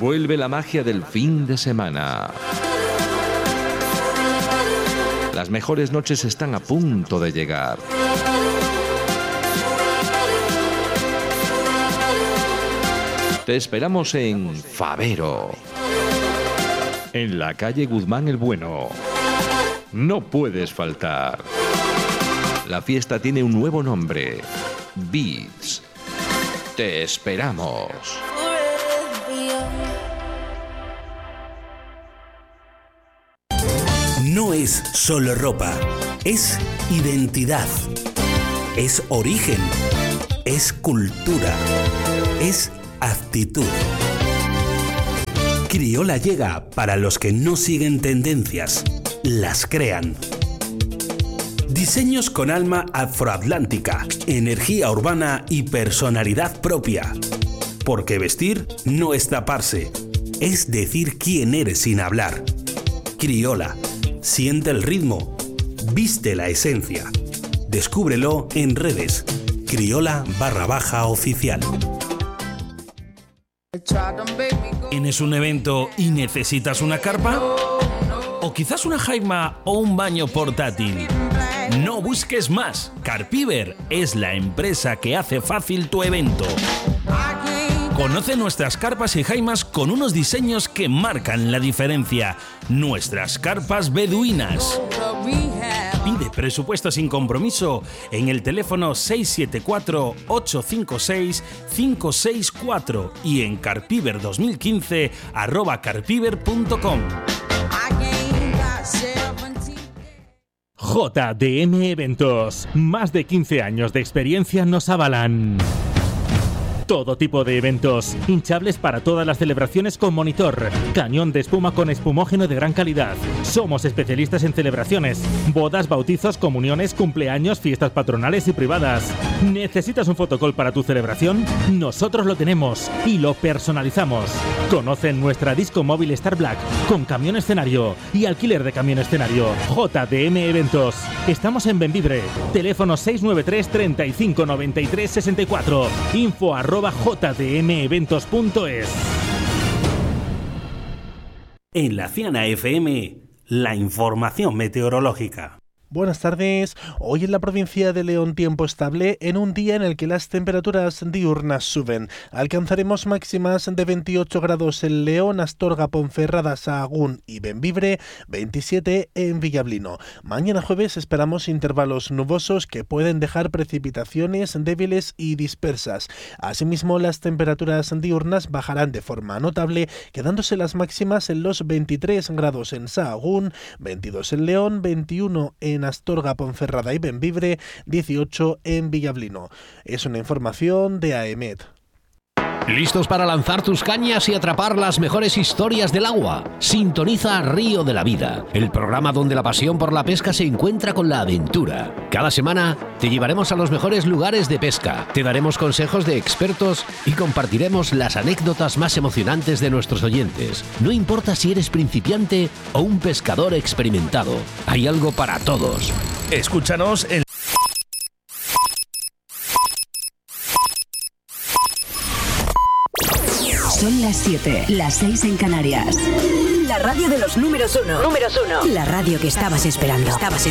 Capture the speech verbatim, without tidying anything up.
Vuelve la magia del fin de semana. Las mejores noches están a punto de llegar. Te esperamos en Favero, en la calle Guzmán el Bueno. No puedes faltar. La fiesta tiene un nuevo nombre: Beats. Te esperamos. No es solo ropa, es identidad, es origen, es cultura, es actitud. Criolla llega para los que no siguen tendencias, las crean. Diseños con alma afroatlántica, energía urbana y personalidad propia. Porque vestir no es taparse, es decir quién eres sin hablar. Criolla, siente el ritmo, viste la esencia. Descúbrelo en redes. Criolla barra baja oficial. ¿Tienes un evento y necesitas una carpa? ¿O quizás una jaima o un baño portátil? No busques más. Carpiver es la empresa que hace fácil tu evento. Conoce nuestras carpas y jaimas con unos diseños que marcan la diferencia. Nuestras carpas beduinas. Pide presupuesto sin compromiso en el teléfono seis siete cuatro, ocho cinco seis, cinco seis cuatro y en carpiver dos mil quince arroba carpiver punto com. J D M Eventos. Más de quince años de experiencia nos avalan. Todo tipo de eventos, hinchables para todas las celebraciones con monitor, cañón de espuma con espumógeno de gran calidad. Somos especialistas en celebraciones, bodas, bautizos, comuniones, cumpleaños, fiestas patronales y privadas. ¿Necesitas un fotocall para tu celebración? Nosotros lo tenemos y lo personalizamos. Conoce nuestra disco móvil Star Black con camión escenario y alquiler de camión escenario. J D M Eventos. Estamos en Bembibre. Teléfono seis nueve tres, treinta y cinco, noventa y tres, sesenta y cuatro. Info arroba j d m eventos punto es. En la Ciana F M, la información meteorológica. Buenas tardes. Hoy en la provincia de León tiempo estable en un día en el que las temperaturas diurnas suben. Alcanzaremos máximas de veintiocho grados en León, Astorga, Ponferrada, Sahagún y Bembibre, veintisiete en Villablino. Mañana jueves esperamos intervalos nubosos que pueden dejar precipitaciones débiles y dispersas. Asimismo, las temperaturas diurnas bajarán de forma notable, quedándose las máximas en los veintitrés grados en Sahagún, veintidós en León, veintiuno en Astorga, Ponferrada y Bembibre, dieciocho en Villablino. Es una información de A E M E T. ¿Listos para lanzar tus cañas y atrapar las mejores historias del agua? Sintoniza Río de la Vida, el programa donde la pasión por la pesca se encuentra con la aventura. Cada semana te llevaremos a los mejores lugares de pesca, te daremos consejos de expertos y compartiremos las anécdotas más emocionantes de nuestros oyentes. No importa si eres principiante o un pescador experimentado, hay algo para todos. Escúchanos en Son las siete, las seis en Canarias. La radio de los números uno. Números uno. La radio que estabas esperando. Estabas esperando.